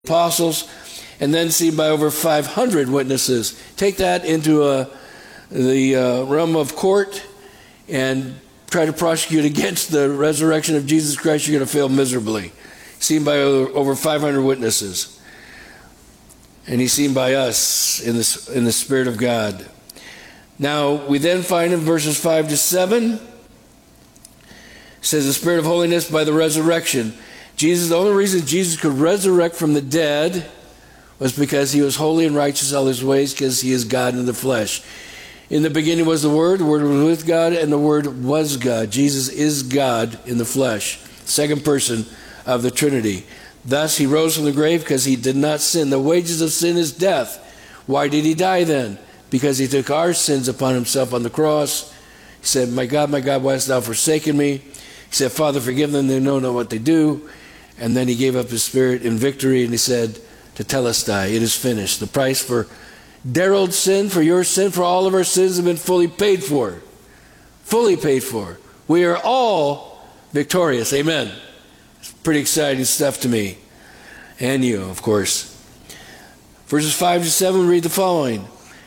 apostles, and then seen by over 500 witnesses. Take that into the realm of court and try to prosecute against the resurrection of Jesus Christ, you're going to fail miserably. Seen by over 500 witnesses. And he's seen by us in the Spirit of God. Now, we then find in verses 5 to 7, it says the Spirit of holiness by the resurrection. The only reason Jesus could resurrect from the dead was because he was holy and righteous all his ways, because he is God in the flesh. In the beginning was the Word was with God, and the Word was God. Jesus is God in the flesh, second person of the Trinity. Thus he rose from the grave because he did not sin. The wages of sin is death. Why did he die then? Because he took our sins upon himself on the cross. He said, my God, why hast thou forsaken me? He said, Father, forgive them, they know not what they do. And then he gave up his spirit in victory, and he said, Tetelestai, it is finished. The price for Daryl's sin, for your sin, for all of our sins have been fully paid for. Fully paid for. We are all victorious. Amen. It's pretty exciting stuff to me. And you, of course. Verses 5 to 7 read the following.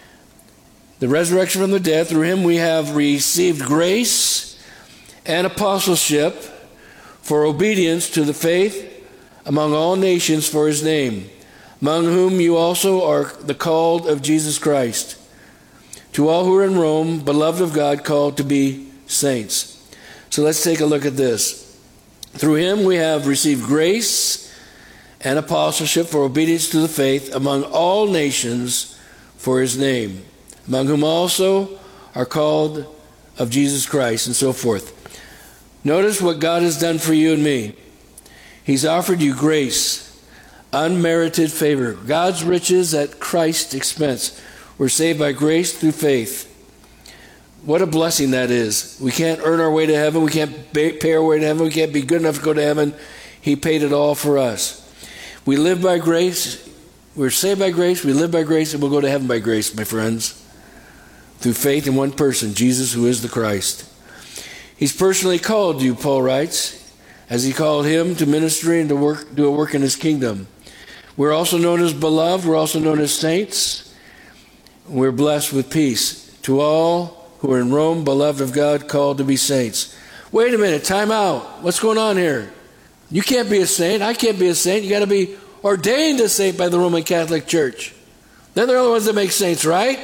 The resurrection from the dead, through him we have received grace and apostleship for obedience to the faith among all nations for his name, among whom you also are the called of Jesus Christ. To all who are in Rome, beloved of God, called to be saints. So let's take a look at this. Through him we have received grace and apostleship for obedience to the faith among all nations for his name, among whom also are called of Jesus Christ, and so forth. Notice what God has done for you and me. He's offered you grace, unmerited favor, God's riches at Christ's expense. We're saved by grace through faith. What a blessing that is. We can't earn our way to heaven. We can't pay our way to heaven. We can't be good enough to go to heaven. He paid it all for us. We live by grace. We're saved by grace. We live by grace, and we'll go to heaven by grace, my friends. Through faith in one person, Jesus, who is the Christ. He's personally called you, Paul writes, as he called him to ministry and to do a work in his kingdom. We're also known as beloved. We're also known as saints. We're blessed with peace. To all who are in Rome, beloved of God, called to be saints. Wait a minute, time out. What's going on here? You can't be a saint. I can't be a saint. You got to be ordained a saint by the Roman Catholic Church. They're the only ones that make saints, right?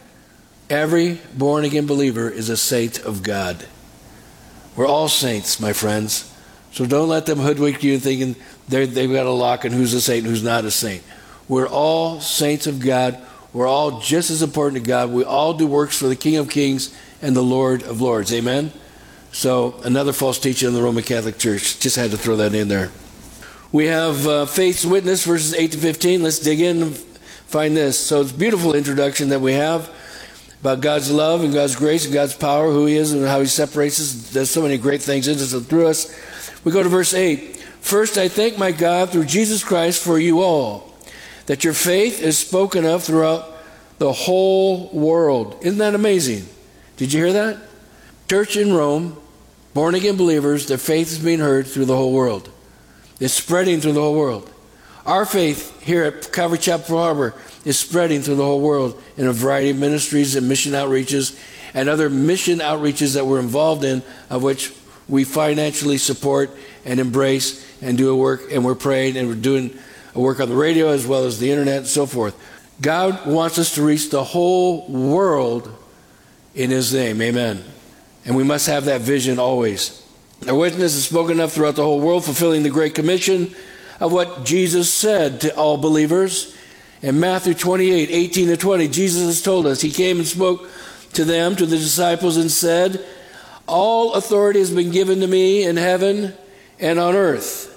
Every born-again believer is a saint of God. We're all saints, my friends. So don't let them hoodwink you thinking they've got a lock on who's a saint and who's not a saint. We're all saints of God. We're all just as important to God. We all do works for the King of Kings and the Lord of Lords. Amen? So another false teaching in the Roman Catholic Church. Just had to throw that in there. We have Faith's Witness, verses 8 to 15. Let's dig in and find this. So it's a beautiful introduction that we have about God's love and God's grace and God's power, who he is and how he separates us. There's so many great things in us and through us. We go to verse 8. First, I thank my God through Jesus Christ for you all, that your faith is spoken of throughout the whole world. Isn't that amazing? Did you hear that? Church in Rome, born-again believers, their faith is being heard through the whole world. It's spreading through the whole world. Our faith here at Calvary Chapel Harbor is spreading through the whole world in a variety of ministries and mission outreaches and other mission outreaches that we're involved in, of which we financially support and embrace and do a work, and we're praying and we're doing a work on the radio as well as the internet and so forth. God wants us to reach the whole world in his name. Amen. And we must have that vision always. Our witness is spoken of throughout the whole world, fulfilling the Great Commission of what Jesus said to all believers. In Matthew 28, 18 to 20, Jesus has told us, he came and spoke to them, to the disciples, and said, all authority has been given to me in heaven and on earth.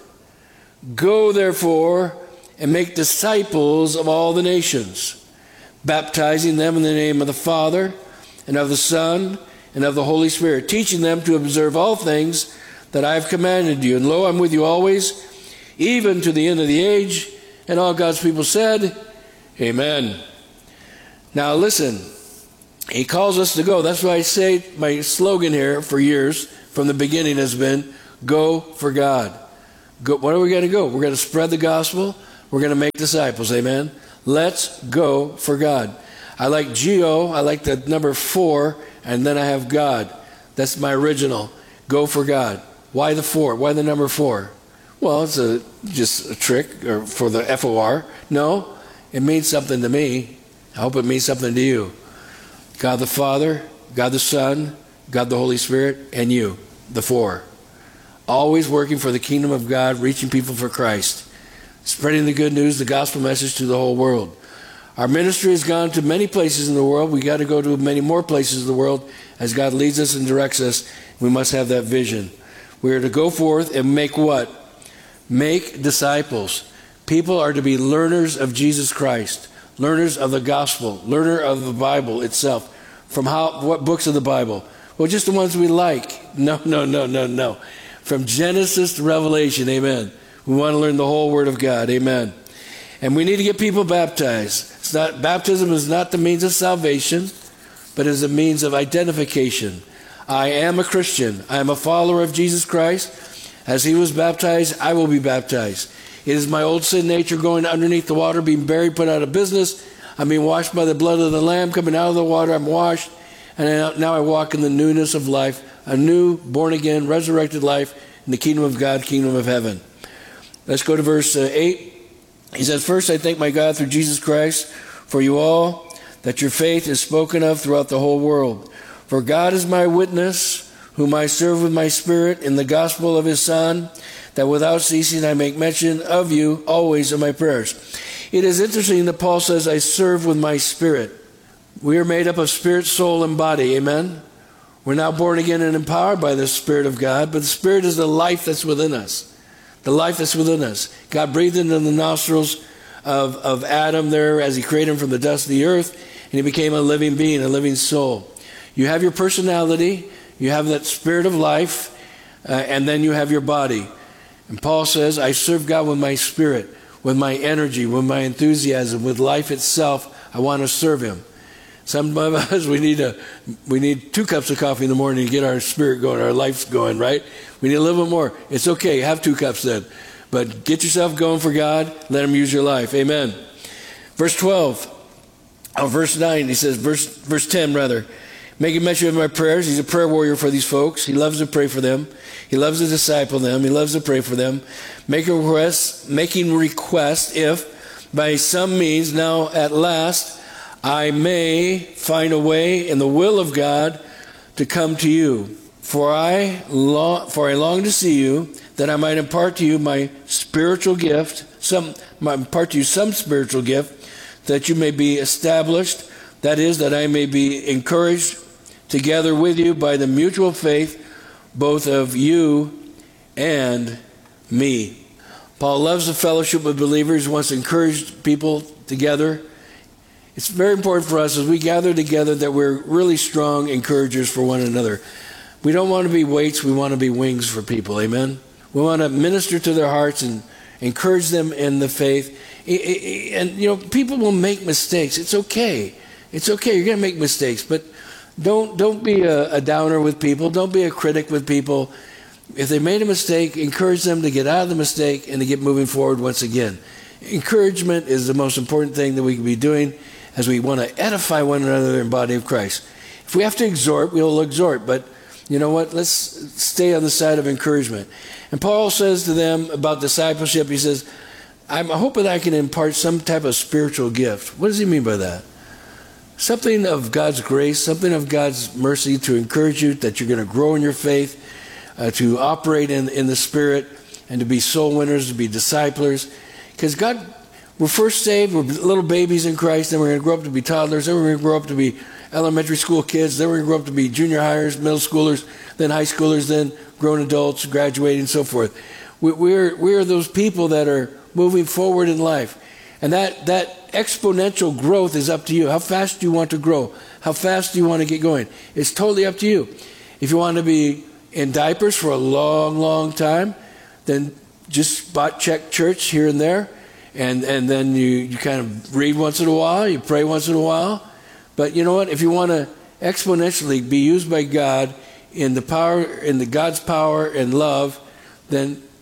Go, therefore, and make disciples of all the nations, baptizing them in the name of the Father and of the Son and of the Holy Spirit, teaching them to observe all things that I have commanded you. And lo, I'm with you always, even to the end of the age. And all God's people said, amen. Now listen, he calls us to go. That's why I say my slogan here for years, from the beginning, has been, go for God. Go, what are we going to go? We're going to spread the gospel. We're going to make disciples. Amen. Let's go for God. I like Geo. I like the number 4, and then I have God. That's my original. Go for God. Why the 4? Why the number 4? Well, it's just a trick or for the FOR. No, it means something to me. I hope it means something to you. God the Father, God the Son, God the Holy Spirit, and you, the 4. Always working for the kingdom of God, reaching people for Christ. Spreading the good news, the gospel message to the whole world. Our ministry has gone to many places in the world. We got to go to many more places in the world as God leads us and directs us. We must have that vision. We are to go forth and make what? Make disciples. People are to be learners of Jesus Christ, learners of the gospel, learner of the Bible itself. From what books of the Bible? Well, just the ones we like. No. From Genesis to Revelation, amen. We want to learn the whole Word of God, amen. And we need to get people baptized. Baptism is not the means of salvation, but is a means of identification. I am a Christian. I am a follower of Jesus Christ. As he was baptized, I will be baptized. It is my old sin nature going underneath the water, being buried, put out of business. I'm being washed by the blood of the Lamb, coming out of the water. I'm washed, and now I walk in the newness of life, a new, born-again, resurrected life in the kingdom of God, kingdom of heaven. Let's go to verse 8. He says, "First, I thank my God through Jesus Christ for you all, that your faith is spoken of throughout the whole world. For God is my witness, whom I serve with my spirit in the gospel of his Son, that without ceasing I make mention of you always in my prayers." It is interesting that Paul says, I serve with my spirit. We are made up of spirit, soul, and body. Amen? We're now born again and empowered by the Spirit of God, but the Spirit is the life that's within us. The life that's within us. God breathed into the nostrils of Adam there as he created him from the dust of the earth, and he became a living being, a living soul. You have your personality, you have that spirit of life, and then you have your body. And Paul says, I serve God with my spirit, with my energy, with my enthusiasm, with life itself. I want to serve him. Some of us, we need 2 cups of coffee in the morning to get our spirit going, our life's going, right? We need a little bit more. It's okay, have 2 cups then. But get yourself going for God, let him use your life. Amen. Verse 9, he says, verse 10 rather. Making mention of my prayers. He's a prayer warrior for these folks. He loves to pray for them. He loves to disciple them. He loves to pray for them. Making requests if by some means now at last I may find a way in the will of God to come to you. For I long to see you, that I might impart to you my spiritual gift, impart to you some spiritual gift, that you may be established, that is, that I may be encouraged together with you by the mutual faith, both of you and me. Paul loves the fellowship of believers, wants to encourage people together. It's very important for us as we gather together that we're really strong encouragers for one another. We don't want to be weights, we want to be wings for people, amen? We want to minister to their hearts and encourage them in the faith. And, people will make mistakes. It's okay. It's okay, you're going to make mistakes, but don't be a downer with people. Don't be a critic with people. If they made a mistake, encourage them to get out of the mistake and to get moving forward once again. Encouragement is the most important thing that we can be doing as we want to edify one another in the body of Christ. If we have to exhort, we'll exhort, but you know what? Let's stay on the side of encouragement. And Paul says to them about discipleship, he says, I'm hoping I can impart some type of spiritual gift. What does he mean by that? Something of God's grace, something of God's mercy to encourage you that you're going to grow in your faith, to operate in the Spirit, and to be soul winners, to be disciplers. Because God, we're first saved, we're little babies in Christ, then we're going to grow up to be toddlers, then we're going to grow up to be elementary school kids, then we're going to grow up to be junior hires, middle schoolers, then high schoolers, then grown adults, graduating, and so forth. We're those people that are moving forward in life. And that exponential growth is up to you. How fast do you want to grow? How fast do you want to get going? It's totally up to you. If you want to be in diapers for a long, long time, then just spot check church here and there. And then you kind of read once in a while, you pray once in a while. But you know what? If you want to exponentially be used by God in the God's power and love, then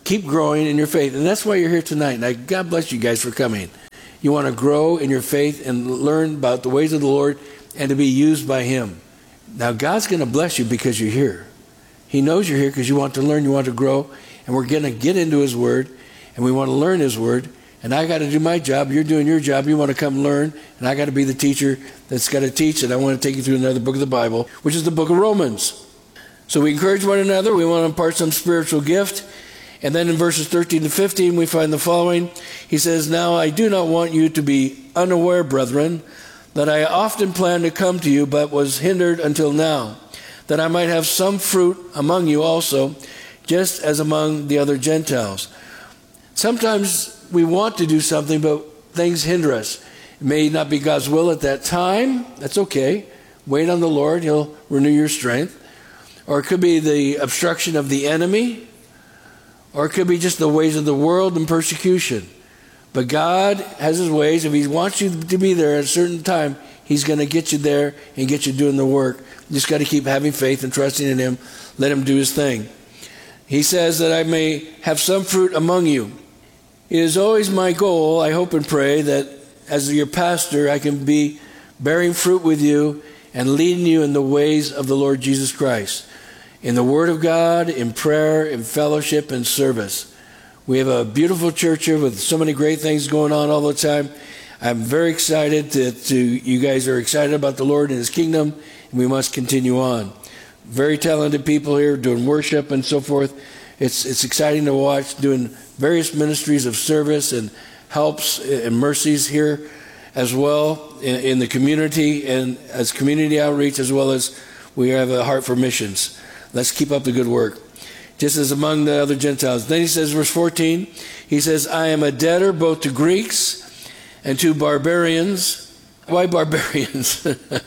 keep growing in your faith. And that's why you're here tonight. Now, God bless you guys for coming. You want to grow in your faith and learn about the ways of the Lord and to be used by Him. Now, God's going to bless you because you're here. He knows you're here because you want to learn, you want to grow, and we're going to get into His Word, and we want to learn His Word. And I got to do my job. You're doing your job. You want to come learn, and I got to be the teacher that's got to teach. And I want to take you through another book of the Bible, which is the book of Romans. So we encourage one another. We want to impart some spiritual gift. And then in verses 13 to 15, we find the following. He says, "Now I do not want you to be unaware, brethren, that I often planned to come to you, but was hindered until now, that I might have some fruit among you also, just as among the other Gentiles." Sometimes we want to do something, but things hinder us. It may not be God's will at that time. That's okay. Wait on the Lord. He'll renew your strength. Or it could be the obstruction of the enemy. Or it could be just the ways of the world and persecution. But God has His ways. If He wants you to be there at a certain time, He's going to get you there and get you doing the work. You just got to keep having faith and trusting in Him. Let Him do His thing. He says that I may have some fruit among you. It is always my goal, I hope and pray, that as your pastor, I can be bearing fruit with you and leading you in the ways of the Lord Jesus Christ. In the Word of God, in prayer, in fellowship, and service. We have a beautiful church here with so many great things going on all the time. I'm very excited to you guys are excited about the Lord and His kingdom, and we must continue on. Very talented people here doing worship and so forth. It's exciting to watch, doing various ministries of service and helps and mercies here as well in the community and as community outreach, as well as we have a heart for missions. Let's keep up the good work, just as among the other Gentiles. Then he says, verse 14, he says, "I am a debtor both to Greeks and to barbarians." Why barbarians?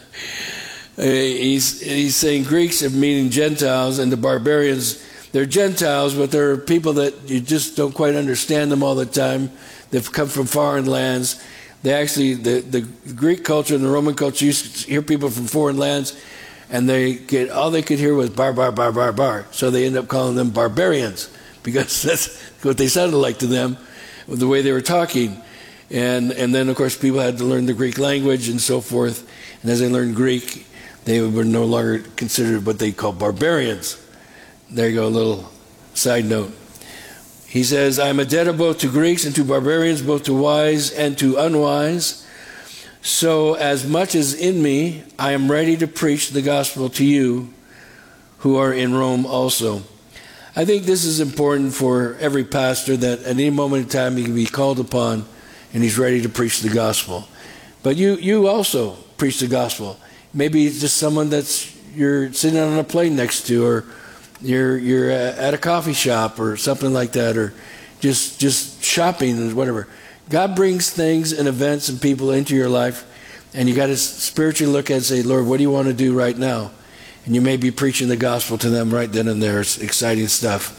He's saying Greeks, meaning Gentiles, and the barbarians, they're Gentiles, but they're people that you just don't quite understand them all the time. They've come from foreign lands. They actually, the Greek culture and the Roman culture used to hear people from foreign lands, and all they could hear was bar, bar, bar, bar, bar. So they end up calling them barbarians, because that's what they sounded like to them, with the way they were talking. And then, of course, people had to learn the Greek language and so forth. And as they learned Greek, they were no longer considered what they call barbarians. There you go, a little side note. He says, "I am a debtor both to Greeks and to barbarians, both to wise and to unwise. So as much as in me, I am ready to preach the gospel to you who are in Rome also." I think this is important for every pastor, that at any moment in time he can be called upon and he's ready to preach the gospel. But you also preach the gospel. Maybe it's just someone you're sitting on a plane next to, or you're at a coffee shop or something like that, or just shopping or whatever. God brings things and events and people into your life, and you got to spiritually look at it and say, "Lord, what do you want to do right now?" And you may be preaching the gospel to them right then and there. It's exciting stuff.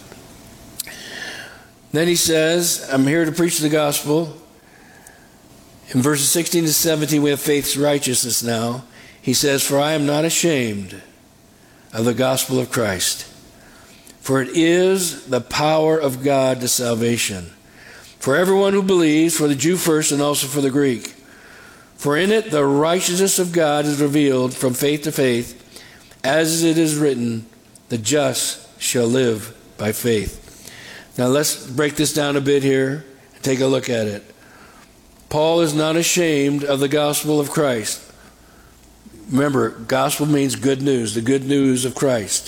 Then he says, "I'm here to preach the gospel." In verses 16 to 17, we have faith's righteousness now. He says, "For I am not ashamed of the gospel of Christ, for it is the power of God to salvation, for everyone who believes, for the Jew first and also for the Greek. For in it the righteousness of God is revealed from faith to faith, as it is written, the just shall live by faith." Now let's break this down a bit here and take a look at it. Paul is not ashamed of the gospel of Christ. Remember, gospel means good news, the good news of Christ.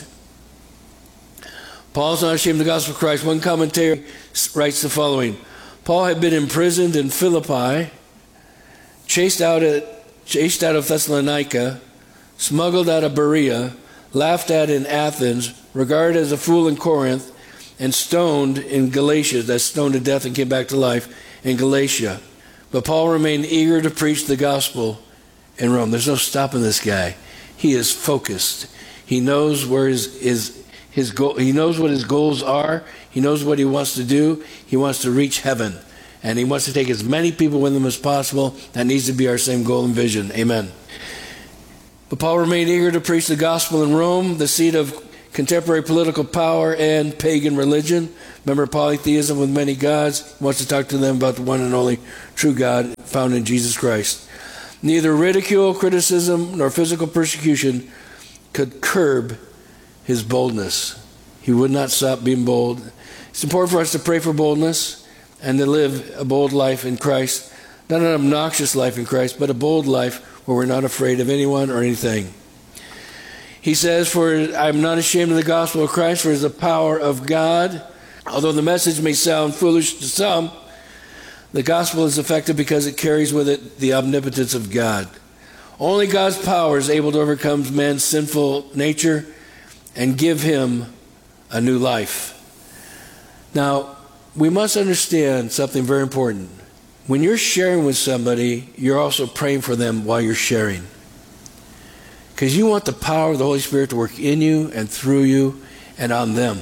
Paul's not ashamed of the gospel of Christ. One commentator writes the following: Paul had been imprisoned in Philippi, chased out of Thessalonica, smuggled out of Berea, laughed at in Athens, regarded as a fool in Corinth, and stoned in Galatia. That's stoned to death and came back to life in Galatia. But Paul remained eager to preach the gospel in Rome. There's no stopping this guy. He is focused. He knows where his goal. He knows what his goals are. He knows what he wants to do. He wants to reach heaven, and he wants to take as many people with him as possible. That needs to be our same goal and vision. Amen. But Paul remained eager to preach the gospel in Rome, the seat of contemporary political power and pagan religion. Remember polytheism with many gods? He wants to talk to them about the one and only true God found in Jesus Christ. Neither ridicule, criticism, nor physical persecution could curb his boldness. He would not stop being bold. It's important for us to pray for boldness and to live a bold life in Christ. Not an obnoxious life in Christ, but a bold life where we're not afraid of anyone or anything. He says, "For I am not ashamed of the gospel of Christ, for it is the power of God." Although the message may sound foolish to some, the gospel is effective because it carries with it the omnipotence of God. Only God's power is able to overcome man's sinful nature and give him a new life. Now, we must understand something very important. When you're sharing with somebody, you're also praying for them while you're sharing. Because you want the power of the Holy Spirit to work in you and through you and on them.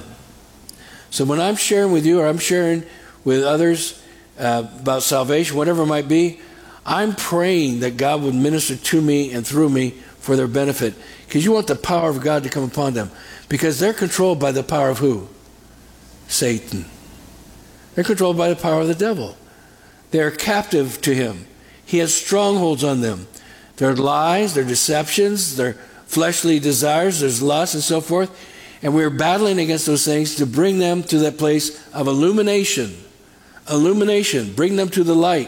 So when I'm sharing with you or I'm sharing with others about salvation, whatever it might be, I'm praying that God would minister to me and through me for their benefit. Because you want the power of God to come upon them. Because they're controlled by the power of who? Satan. They're controlled by the power of the devil. They are captive to him. He has strongholds on them. Their lies, their deceptions, their fleshly desires, there's lust and so forth. And we're battling against those things to bring them to that place of illumination. Illumination. Bring them to the light.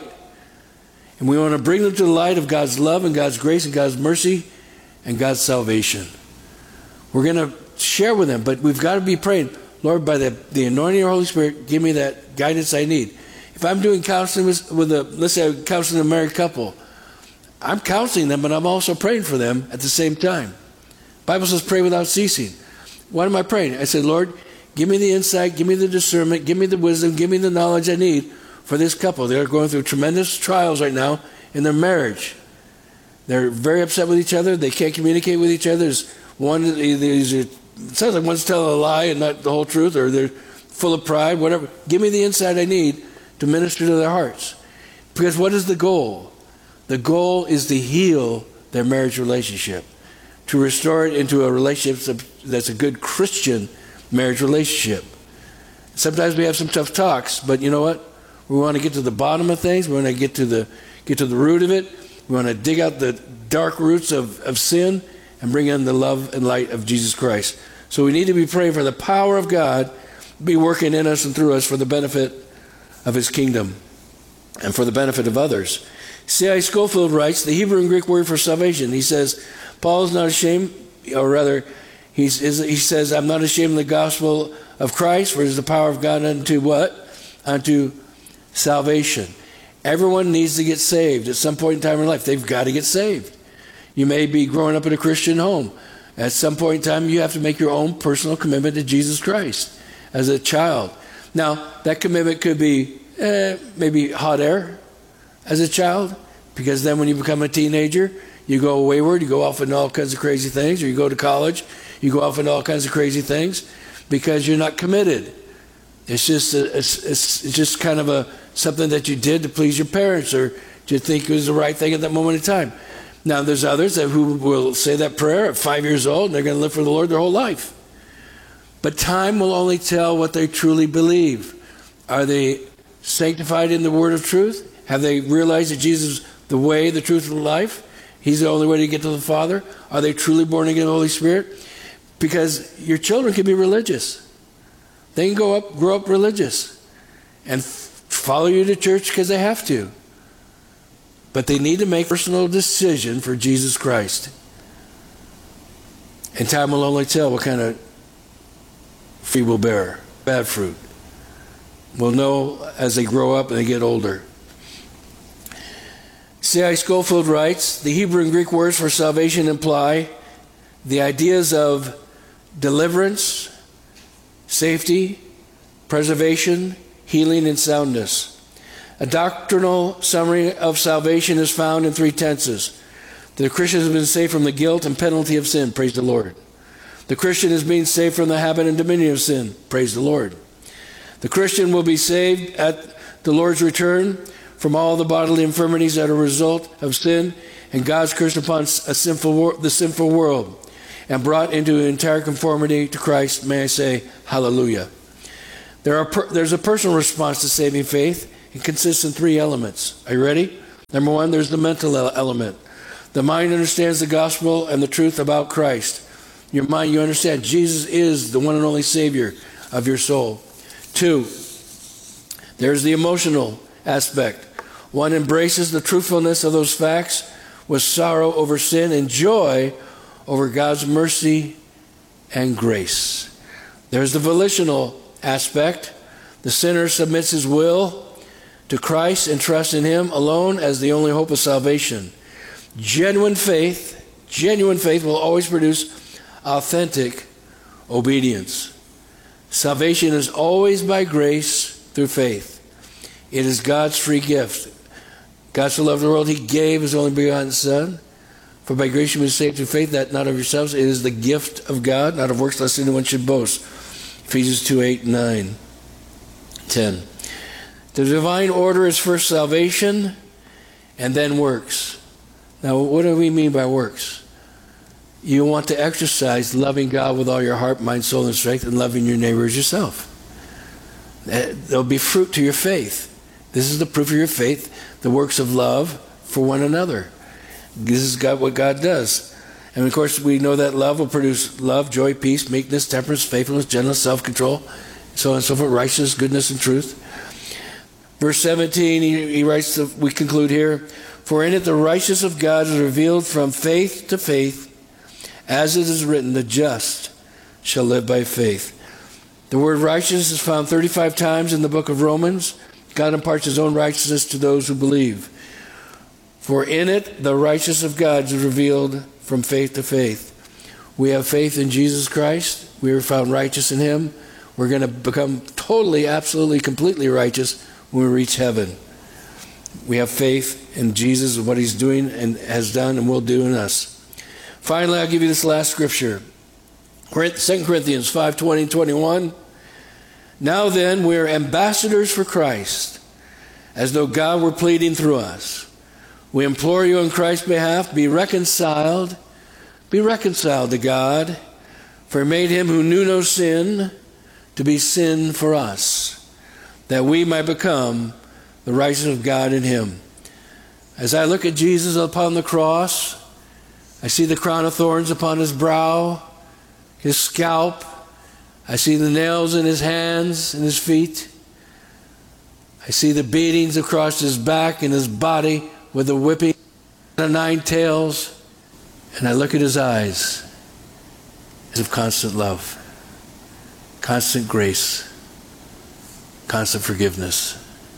And we want to bring them to the light of God's love and God's grace and God's mercy and God's salvation. We're going to share with them, but we've got to be praying, Lord, by the anointing of the Holy Spirit, give me that guidance I need. If I'm doing counseling let's say I'm counseling a married couple, I'm counseling them, but I'm also praying for them at the same time. The Bible says pray without ceasing. What am I praying? I said, Lord, give me the insight, give me the discernment, give me the wisdom, give me the knowledge I need for this couple. They're going through tremendous trials right now in their marriage. They're very upset with each other. They can't communicate with each other. There's one, it sounds like one's telling a lie and not the whole truth, or they're full of pride, whatever. Give me the insight I need to minister to their hearts. Because what is the goal? The goal is to heal their marriage relationship, to restore it into a relationship that's a good Christian marriage relationship. Sometimes we have some tough talks, but you know what? We want to get to the bottom of things. We want to get to the root of it. We want to dig out the dark roots of sin and bring in the love and light of Jesus Christ. So we need to be praying for the power of God be working in us and through us for the benefit of his kingdom and for the benefit of others. C.I. Scofield writes, the Hebrew and Greek word for salvation, he says, Paul is not ashamed, or rather, he says, I'm not ashamed of the gospel of Christ, for it is the power of God unto what? Unto salvation. Everyone needs to get saved at some point in time in life. They've got to get saved. You may be growing up in a Christian home. At some point in time, you have to make your own personal commitment to Jesus Christ as a child. Now, that commitment could be maybe hot air as a child, because then when you become a teenager, you go wayward, you go off into all kinds of crazy things, or you go to college, you go off into all kinds of crazy things because you're not committed. It's just kind of something that you did to please your parents, or to think it was the right thing at that moment in time. Now, there's others who will say that prayer at 5 years old, and they're going to live for the Lord their whole life. But time will only tell what they truly believe. Are they sanctified in the word of truth? Have they realized that Jesus is the way, the truth, and the life? He's the only way to get to the Father. Are they truly born again of the Holy Spirit? Because your children can be religious. They can grow up religious and follow you to church because they have to. But they need to make a personal decision for Jesus Christ. And time will only tell what kind of fruit will bear. Bad fruit. We'll know as they grow up and they get older. C.I. Scofield writes, the Hebrew and Greek words for salvation imply the ideas of deliverance, safety, preservation, healing, and soundness. A doctrinal summary of salvation is found in 3 tenses. The Christian has been saved from the guilt and penalty of sin. Praise the Lord. The Christian is being saved from the habit and dominion of sin. Praise the Lord. The Christian will be saved at the Lord's return from all the bodily infirmities that are a result of sin and God's curse upon the sinful world. and brought into entire conformity to Christ, may I say, hallelujah. There's a personal response to saving faith. It consists in three elements. Are you ready? Number one, there's the mental element. The mind understands the gospel and the truth about Christ. Your mind, you understand Jesus is the one and only Savior of your soul. Two, there's the emotional aspect. One embraces the truthfulness of those facts with sorrow over sin and joy over God's mercy and grace. There's the volitional aspect. The sinner submits his will to Christ and trusts in Him alone as the only hope of salvation. Genuine faith will always produce authentic obedience. Salvation is always by grace through faith. It is God's free gift. God so loved the world, He gave His only begotten Son. For by grace you were saved through faith, that not of yourselves. It is the gift of God, not of works, lest anyone should boast. Ephesians 2:8, 9, 10. The divine order is first salvation and then works. Now, what do we mean by works? You want to exercise loving God with all your heart, mind, soul, and strength, and loving your neighbor as yourself. There'll be fruit to your faith. This is the proof of your faith, the works of love for one another. This is what God does. And of course, we know that love will produce love, joy, peace, meekness, temperance, faithfulness, gentleness, self-control, so on and so forth, righteousness, goodness, and truth. Verse 17, he writes, we conclude here, for in it the righteousness of God is revealed from faith to faith, as it is written, the just shall live by faith. The word righteous is found 35 times in the book of Romans. God imparts His own righteousness to those who believe. For in it the righteousness of God is revealed from faith to faith. We have faith in Jesus Christ. We are found righteous in Him. We're going to become totally, absolutely, completely righteous when we reach heaven. We have faith in Jesus and what He's doing and has done and will do in us. Finally, I'll give you this last scripture. 2 Corinthians 5:20 and 21. Now then, we are ambassadors for Christ, as though God were pleading through us. We implore you on Christ's behalf, be reconciled to God, for He made Him who knew no sin to be sin for us, that we might become the righteousness of God in Him. As I look at Jesus upon the cross, I see the crown of thorns upon His brow, His scalp. I see the nails in His hands and His feet. I see the beatings across His back and His body with the whipping and 9 tails. And I look at His eyes as of constant love, constant grace, constant forgiveness.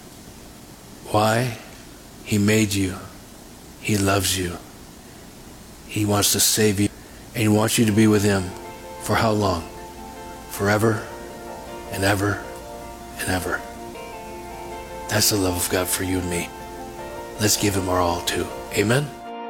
Why? He made you. He loves you. He wants to save you. And He wants you to be with Him. For how long? Forever and ever and ever. That's the love of God for you and me. Let's give Him our all too. Amen?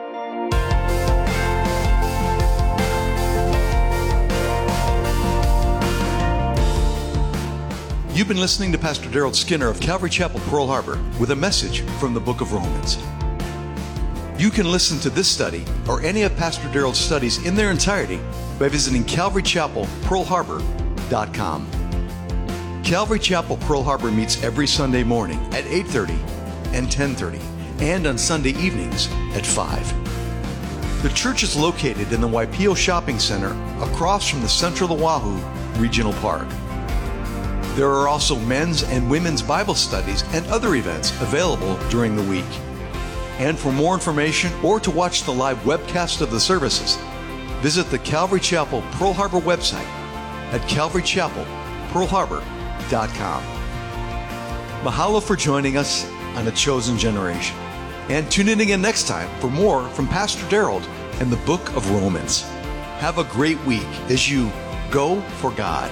You've been listening to Pastor Daryl Skinner of Calvary Chapel, Pearl Harbor, with a message from the book of Romans. You can listen to this study or any of Pastor Daryl's studies in their entirety by visiting CalvaryChapelPearlHarbor.com. Calvary Chapel Pearl Harbor meets every Sunday morning at 8:30 and 10:30, and on Sunday evenings at 5. The church is located in the Waipio Shopping Center across from the Central Oahu Regional Park. There are also men's and women's Bible studies and other events available during the week. And for more information or to watch the live webcast of the services, visit the Calvary Chapel Pearl Harbor website at CalvaryChapelPearlHarbor.com. Mahalo for joining us on A Chosen Generation. And tune in again next time for more from Pastor Daryl and the book of Romans. Have a great week as you go for God.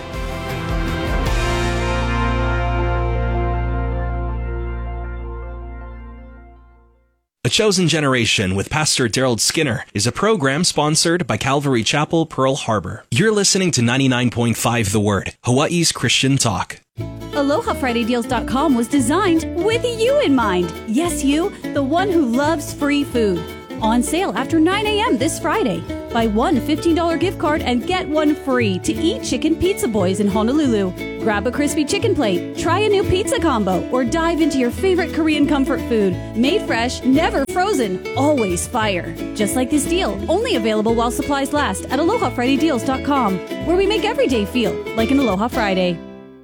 A Chosen Generation with Pastor Daryl Skinner is a program sponsored by Calvary Chapel, Pearl Harbor. You're listening to 99.5 The Word, Hawaii's Christian talk. AlohaFridayDeals.com was designed with you in mind. Yes, you, the one who loves free food. On sale after 9 a.m. this Friday. Buy one $15 gift card and get one free to Eat Chicken Pizza Boys in Honolulu. Grab a crispy chicken plate, try a new pizza combo, or dive into your favorite Korean comfort food. Made fresh, never frozen, always fire. Just like this deal, only available while supplies last at AlohaFridayDeals.com, where we make every day feel like an Aloha Friday.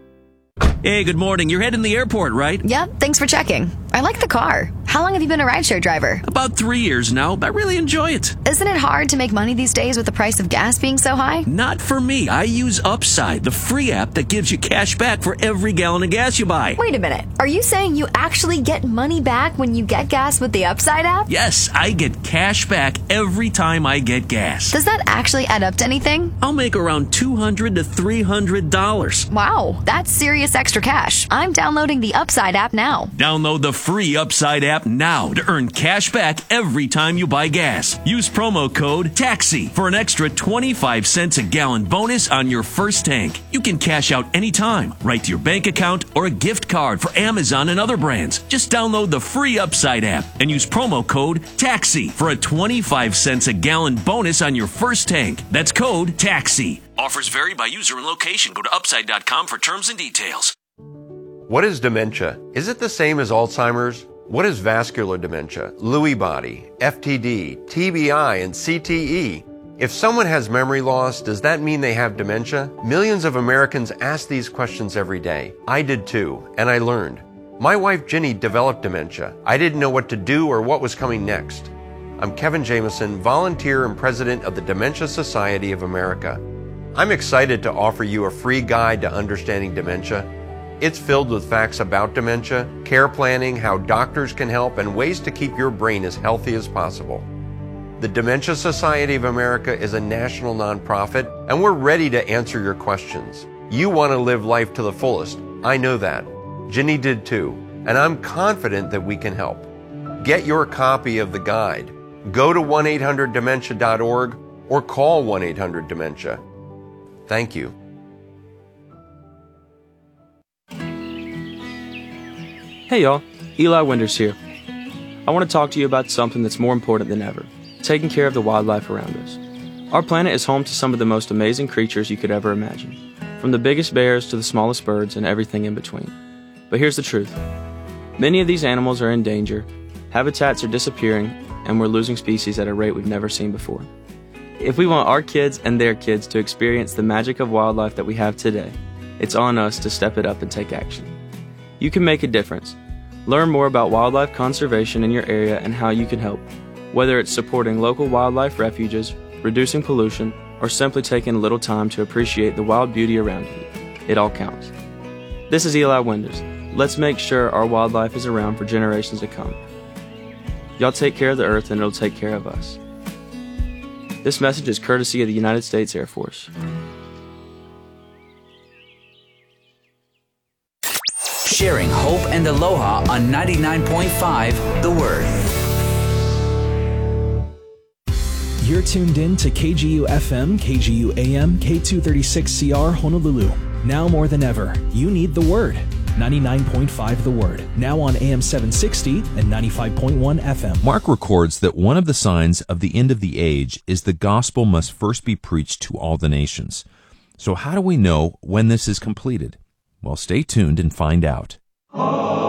Hey, good morning. You're heading to the airport, right? Yep, thanks for checking. I like the car. How long have you been a rideshare driver? About 3 years now. I really enjoy it. Isn't it hard to make money these days with the price of gas being so high? Not for me. I use Upside, the free app that gives you cash back for every gallon of gas you buy. Wait a minute. Are you saying you actually get money back when you get gas with the Upside app? Yes, I get cash back every time I get gas. Does that actually add up to anything? I'll make around $200 to $300. Wow, that's serious extra cash. I'm downloading the Upside app now. Download the free Upside app now to earn cash back every time you buy gas. Use promo code TAXI for an extra 25 cents a gallon bonus on your first tank. You can cash out anytime, right to your bank account or a gift card for Amazon and other brands. Just download the free Upside app and use promo code TAXI for a 25 cents a gallon bonus on your first tank. That's code TAXI. Offers vary by user and location. Go to upside.com for terms and details. What is dementia? Is it the same as Alzheimer's? What is vascular dementia, Lewy body, FTD, TBI, and CTE? If someone has memory loss, does that mean they have dementia? Millions of Americans ask these questions every day. I did too, and I learned. My wife Ginny developed dementia. I didn't know what to do or what was coming next. I'm Kevin Jameson, volunteer and president of the Dementia Society of America. I'm excited to offer you a free guide to understanding dementia. It's filled with facts about dementia, care planning, how doctors can help, and ways to keep your brain as healthy as possible. The Dementia Society of America is a national nonprofit, and we're ready to answer your questions. You want to live life to the fullest. I know that. Ginny did too, and I'm confident that we can help. Get your copy of the guide. Go to 1-800-DEMENTIA.org or call 1-800-DEMENTIA. Thank you. Hey y'all, Eli Winters here. I want to talk to you about something that's more important than ever, taking care of the wildlife around us. Our planet is home to some of the most amazing creatures you could ever imagine, from the biggest bears to the smallest birds and everything in between. But here's the truth. Many of these animals are in danger, habitats are disappearing, and we're losing species at a rate we've never seen before. If we want our kids and their kids to experience the magic of wildlife that we have today, it's on us to step it up and take action. You can make a difference. Learn more about wildlife conservation in your area and how you can help, whether it's supporting local wildlife refuges, reducing pollution, or simply taking a little time to appreciate the wild beauty around you. It all counts. This is Eli Winters. Let's make sure our wildlife is around for generations to come. Y'all take care of the earth and it'll take care of us. This message is courtesy of the United States Air Force. Sharing hope and aloha on 99.5 The Word. You're tuned in to KGU FM, KGU AM, K236CR Honolulu. Now more than ever, you need The Word. 99.5 The Word, now on AM 760 and 95.1 FM. Mark records that one of the signs of the end of the age is the gospel must first be preached to all the nations. So how do we know when this is completed? Well, stay tuned and find out.